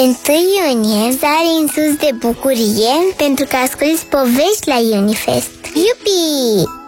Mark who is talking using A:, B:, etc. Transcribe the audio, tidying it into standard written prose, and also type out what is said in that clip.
A: 1 iunie sari în sus de bucurie pentru că asculți povești la Unifest. Iupi!